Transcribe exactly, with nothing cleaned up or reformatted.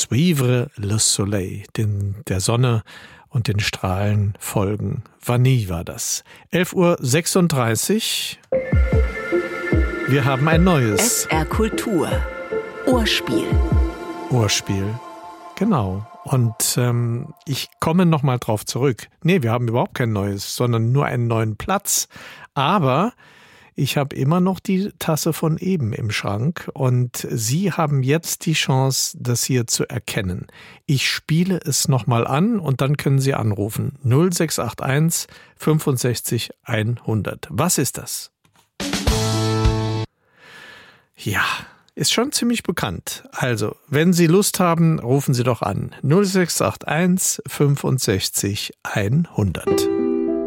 Suivre le soleil, den, der Sonne und den Strahlen folgen. Vanille war das. elf Uhr sechsunddreißig. Wir haben ein neues. S R Kultur. Ohrspiel. Ohrspiel. Genau. Und ähm, ich komme nochmal drauf zurück. Nee, wir haben überhaupt kein neues, sondern nur einen neuen Platz. Aber ich habe immer noch die Tasse von eben im Schrank und Sie haben jetzt die Chance, das hier zu erkennen. Ich spiele es nochmal an und dann können Sie anrufen. null sechs acht eins fünfundsechzig hundert. Was ist das? Ja, ist schon ziemlich bekannt. Also, wenn Sie Lust haben, rufen Sie doch an. null sechs acht eins fünfundsechzig hundert.